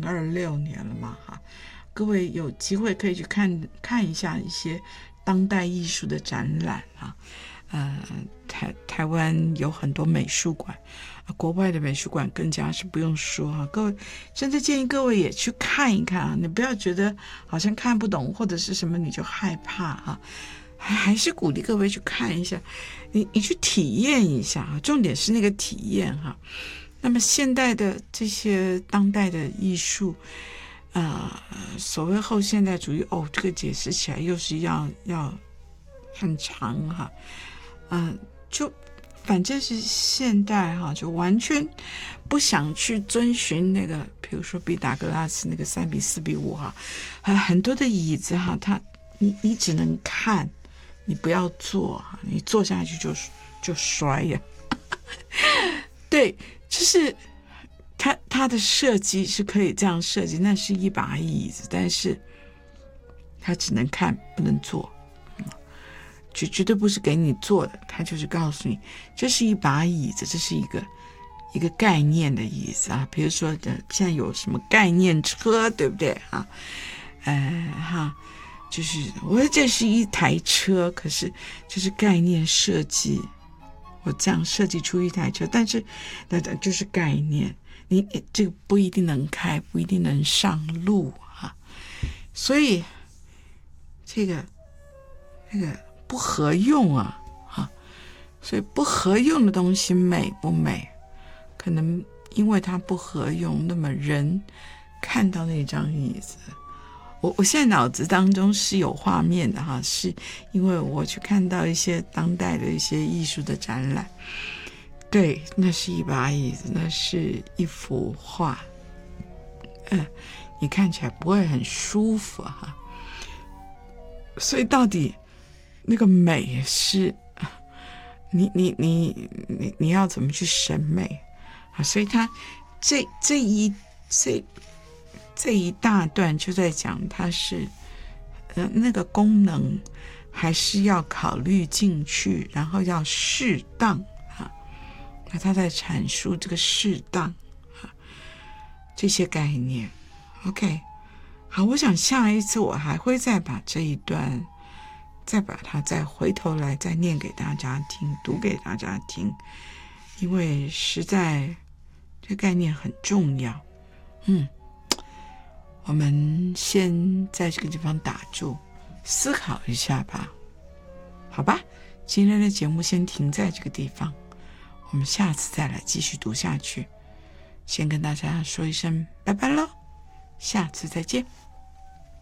2026年了嘛哈，各位有机会可以去看一下一些当代艺术的展览啊。台湾有很多美术馆，国外的美术馆更加是不用说哈。各位甚至建议各位也去看一看啊，你不要觉得好像看不懂或者是什么你就害怕啊，还是鼓励各位去看一下，你去体验一下啊，重点是那个体验哈。那么现代的这些当代的艺术所谓后现代主义这个解释起来又是要很长哈。就反正是现代哈，就完全不想去遵循那个，比如说毕达哥拉斯那个3:4:5哈，很多的椅子哈，你只能看，你不要坐，你坐下去就摔呀。对，就是它的设计是可以这样设计，那是一把椅子，但是它只能看不能坐。绝对不是给你做的，他就是告诉你这是一把椅子，这是一个概念的椅子啊。比如说现在有什么概念车，对不对啊？就是我说这是一台车，可是就是概念设计，我这样设计出一台车，但是那就是概念，你这个不一定能开，不一定能上路啊。所以这个不合用啊，所以不合用的东西美不美？可能因为它不合用，那么人看到那张椅子，我现在脑子当中是有画面的哈，是因为我去看到一些当代的一些艺术的展览，对，那是一把椅子，那是一幅画，你看起来不会很舒服哈，所以到底那个美是你要怎么去审美啊？所以他这一大段就在讲它是那个功能还是要考虑进去，然后要适当啊。那他在阐述这个适当啊这些概念。OK， 好，我想下一次我还会再把这一段再把它再回头来再念给大家听，读给大家听，因为实在这概念很重要。我们先在这个地方打住，思考一下吧，好吧？今天的节目先停在这个地方，我们下次再来继续读下去。先跟大家说一声拜拜咯，下次再见。